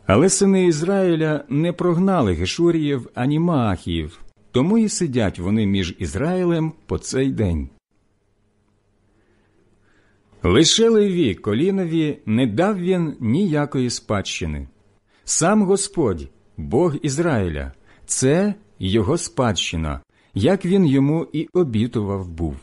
Але сини Ізраїля не прогнали Гешуріїв ані Маахіїв, тому і сидять вони між Ізраїлем по цей день. Лише Леві колінові не дав він ніякої спадщини. Сам Господь, Бог Ізраїля, це його спадщина, як він йому і обітував був.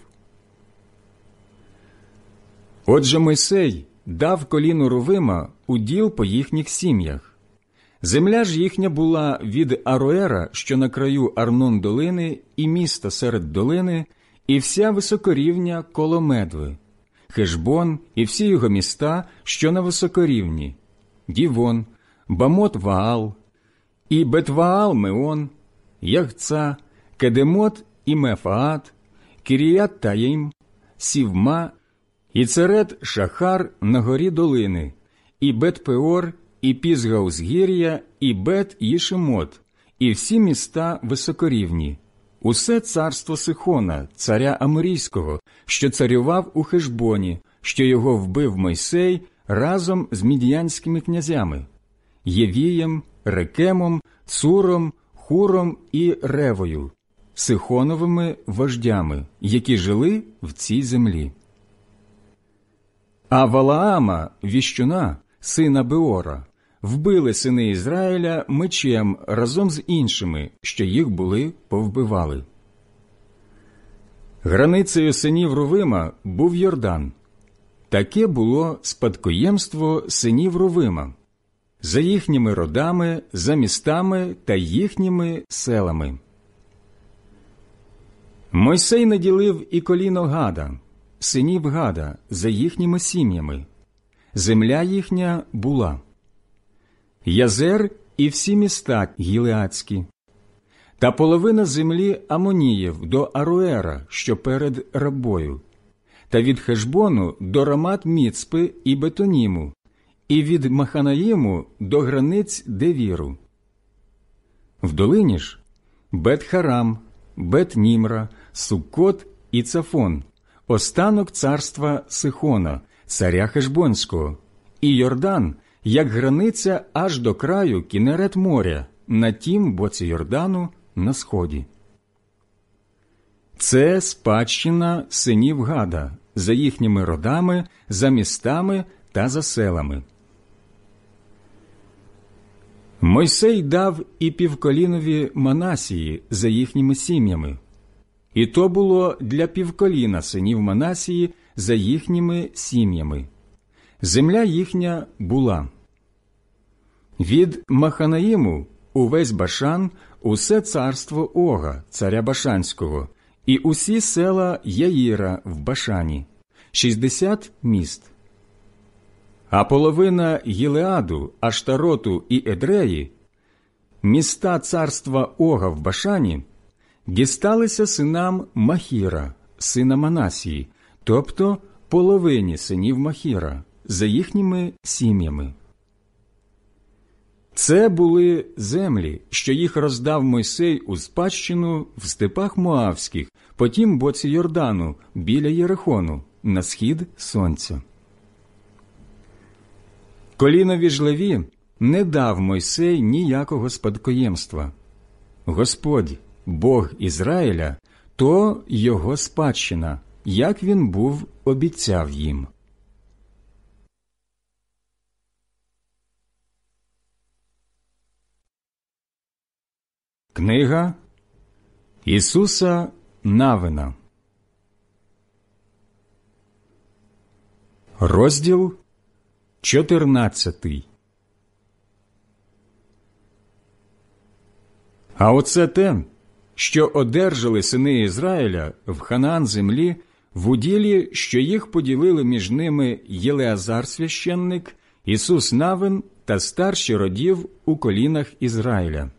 Отже, Мойсей дав коліну Рувима уділ по їхніх сім'ях. Земля ж їхня була від Ароера, що на краю Арнон-долини, і міста серед долини, і вся високорівня коло Медви, Хешбон і всі його міста, що на високорівні, Дівон, Бамот-Ваал, і Бет-Ваал-Меон, Ягца, Кедемот і Мефаат, Кіріят-Таїм, Сівма, і Церет-Шахар на горі долини, і Бет-Пеор, і Пізгаузгір'я, і Бет-Їшемот, і всі міста високорівні, усе царство Сихона, царя Аморійського, що царював у Хешбоні, що його вбив Мойсей разом з мідіянськими князями – Євієм, Рекемом, Цуром, Хуром і Ревою, Сихоновими вождями, які жили в цій землі. А Валаама, віщуна, сина Беора, вбили сини Ізраїля мечем разом з іншими, що їх були повбивали. Границею синів Рувима був Йордан. Таке було спадкоємство синів Рувима, за їхніми родами, за містами та їхніми селами. Мойсей наділив і коліно Гада, синів Гада, за їхніми сім'ями. Земля їхня була Язер і всі міста гілеадські, та половина землі Амоніїв до Аруера, що перед Рабою, та від Хешбону до Рамат-Міцпи і Бетоніму, і від Маханаїму до границь Девіру. В долині ж Бет-Харам, Бет-Німра, Суккот і Цафон, останок царства Сихона, царя Хешбонського, і Йордан, як границя аж до краю Кінерет моря, на тім боці Йордану на сході. Це спадщина синів Гада, за їхніми родами, за містами та за селами. Мойсей дав і півколінові Манасії за їхніми сім'ями. І то було для півколіна синів Манасії за їхніми сім'ями. Земля їхня була від Маханаїму увесь Башан, усе царство Ога, царя Башанського, і усі села Яїра в Башані, 60 міст. А половина Гілеаду, Аштароту і Едреї, міста царства Ога в Башані, дісталися синам Махіра, сина Манасії, тобто половині синів Махіра, за їхніми сім'ями. Це були землі, що їх роздав Мойсей у спадщину в степах Моавських, по тім боці Йордану, біля Єрихону, на схід сонця. Колінові ж Леві не дав Мойсей ніякого спадкоємства. Господь, Бог Ізраїля, то його спадщина, як він був обіцяв їм. Книга Ісуса Навина, розділ 14. А оце те, що одержали сини Ізраїля в Ханаан землі, в уділі, що їх поділили між ними Єлеазар священник, Ісус Навин та старші родів у колінах Ізраїля.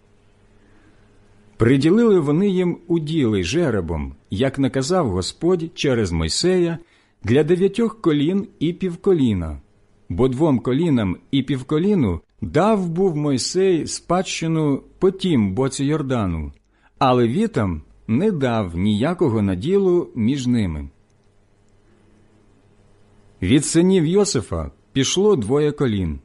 Приділили вони їм уділи жеребом, як наказав Господь через Мойсея, для 9 колін і півколіна, бо 2 колінам і півколіну дав був Мойсей спадщину по тім боці Йордану, а левітам не дав ніякого наділу між ними. Від синів Йосифа пішло 2 колін